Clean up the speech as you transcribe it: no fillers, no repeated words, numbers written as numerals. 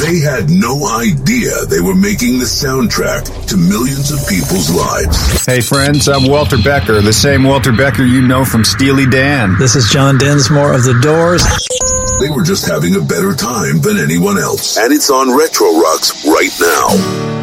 They had no idea they were making the soundtrack to millions of people's lives. Hey friends, I'm Walter Becker, the same Walter Becker you know from Steely Dan. This is John Densmore of The Doors. They were just having a better time than anyone else. And it's on Retro Rocks right now.